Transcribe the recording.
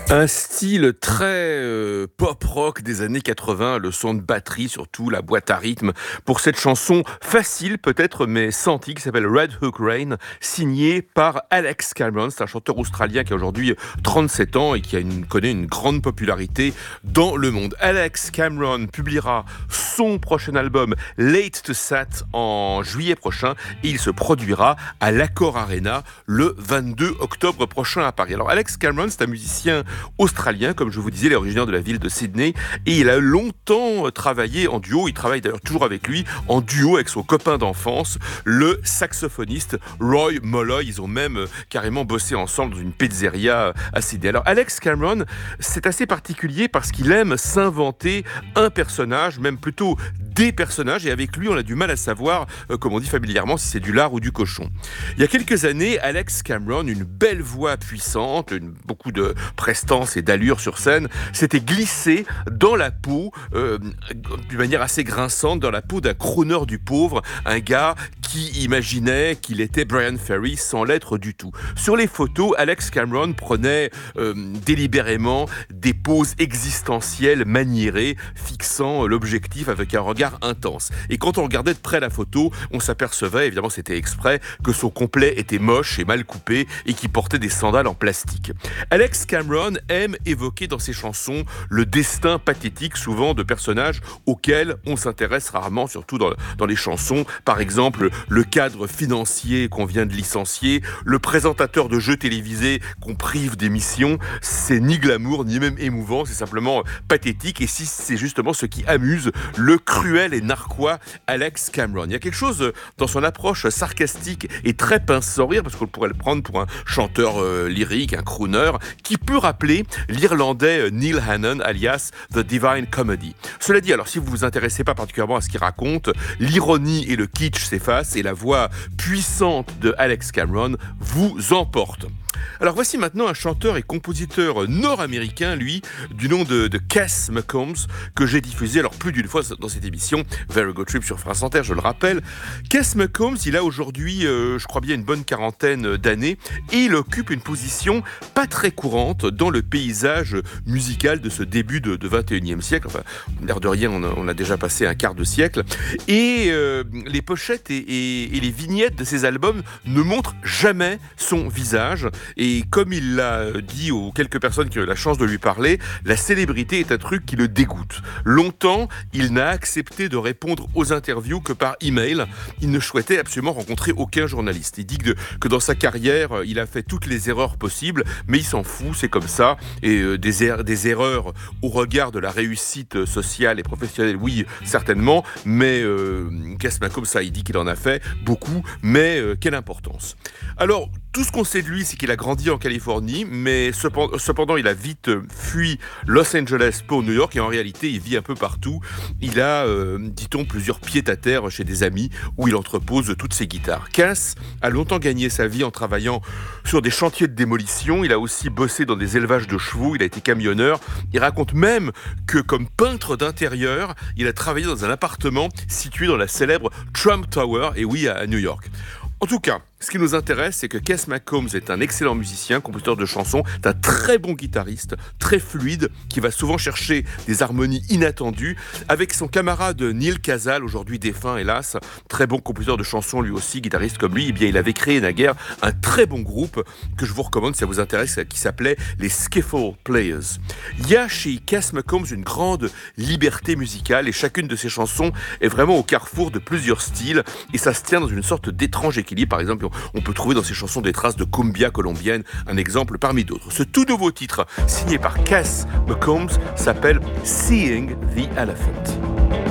Un style très pop-rock des années 80, le son de batterie, surtout la boîte à rythme, pour cette chanson facile peut-être, mais sentie, qui s'appelle Red Hook Rain, signée par Alex Cameron. C'est un chanteur australien qui a aujourd'hui 37 ans et qui connaît une grande popularité dans le monde. Alex Cameron publiera son prochain album Late to Sat en juillet prochain et il se produira à l'Accor Arena le 22 octobre prochain à Paris. Alors Alex Cameron, c'est un musicien australien, comme je vous disais, il est originaire de la ville de Sydney et il a longtemps travaillé en duo. Il travaille d'ailleurs toujours avec lui en duo avec son copain d'enfance, le saxophoniste Roy Molloy. Ils ont même carrément bossé ensemble dans une pizzeria à Sydney. Alors Alex Cameron, c'est assez particulier parce qu'il aime s'inventer un personnage, même plutôt des personnages, et avec lui on a du mal à savoir, comme on dit familièrement, si c'est du lard ou du cochon. Il y a quelques années, Alex Cameron, une belle voix puissante, beaucoup de prestance et d'allure sur scène, s'était glissé dans la peau, d'une manière assez grinçante, dans la peau d'un crooner du pauvre, un gars qui imaginait qu'il était Brian Ferry sans l'être du tout. Sur les photos, Alex Cameron prenait délibérément des poses existentielles maniérées, fixant l'objectif avec un regard intense. Et quand on regardait de près la photo, on s'apercevait, évidemment c'était exprès, que son complet était moche et mal coupé et qu'il portait des sandales en plastique. Alex Cameron aime évoquer dans ses chansons le destin pathétique souvent de personnages auxquels on s'intéresse rarement, surtout dans les chansons. Par exemple, le cadre financier qu'on vient de licencier, le présentateur de jeux télévisés qu'on prive d'émissions. C'est ni glamour, ni même émouvant, c'est simplement pathétique. Et si c'est justement ce qui amuse le cruel et narquois Alex Cameron. Il y a quelque chose dans son approche sarcastique et très pince sans rire, parce qu'on pourrait le prendre pour un chanteur lyrique, un crooner, qui peut rappeler l'Irlandais Neil Hannon, alias The Divine Comedy. Cela dit, alors si vous vous intéressez pas particulièrement à ce qu'il raconte, l'ironie et le kitsch s'effacent et la voix puissante de Alex Cameron vous emporte. Alors voici maintenant un chanteur et compositeur nord-américain, lui, du nom de Kes McCombs, que j'ai diffusé alors plus d'une fois dans cette émission, Very Good Trip sur France Inter, je le rappelle. Kes McCombs, il a aujourd'hui, je crois bien, une bonne quarantaine d'années, et il occupe une position pas très courante dans le paysage musical de ce début de 21e siècle. Enfin, l'air de rien, on a déjà passé un quart de siècle. Et les pochettes et les vignettes de ses albums ne montrent jamais son visage. Et comme il l'a dit aux quelques personnes qui ont eu la chance de lui parler, la célébrité est un truc qui le dégoûte. Longtemps, il n'a accepté de répondre aux interviews que par email. Il ne souhaitait absolument rencontrer aucun journaliste. Il dit que dans sa carrière, il a fait toutes les erreurs possibles, mais il s'en fout, c'est comme ça. Et des erreurs au regard de la réussite sociale et professionnelle, oui, certainement, mais Kes McCombs, ça, il dit qu'il en a fait beaucoup, mais quelle importance. Alors, tout ce qu'on sait de lui, c'est qu'il a grandi en Californie, mais cependant, il a vite fui Los Angeles pour New York, et en réalité, il vit un peu partout. Il a, dit-on, plusieurs pieds-à-terre chez des amis où il entrepose toutes ses guitares. Kes a longtemps gagné sa vie en travaillant sur des chantiers de démolition. Il a aussi bossé dans des élevages de chevaux, il a été camionneur. Il raconte même que, comme peintre d'intérieur, il a travaillé dans un appartement situé dans la célèbre Trump Tower, et oui, à New York. En tout cas, ce qui nous intéresse, c'est que Kes McCombs est un excellent musicien, compositeur de chansons, un très bon guitariste, très fluide, qui va souvent chercher des harmonies inattendues. Avec son camarade Neil Casal, aujourd'hui défunt hélas, très bon compositeur de chansons lui aussi, guitariste comme lui, eh bien il avait créé naguère un très bon groupe que je vous recommande si ça vous intéresse, qui s'appelait les Skiffle Players. Il y a chez Kes McCombs une grande liberté musicale et chacune de ses chansons est vraiment au carrefour de plusieurs styles et ça se tient dans une sorte d'étrange équilibre. Par exemple, on peut trouver dans ses chansons des traces de cumbia colombienne, un exemple parmi d'autres. Ce tout nouveau titre, signé par Kes McCombs, s'appelle Seeing the Elephant.